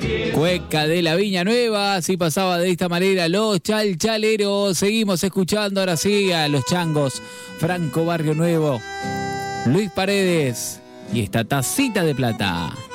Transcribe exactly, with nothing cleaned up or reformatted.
Cueca de la Viña Nueva, así pasaba de esta manera los chalchaleros. Seguimos escuchando ahora sí a los changos, Franco Barrio Nuevo, Luis Paredes y esta tacita de plata.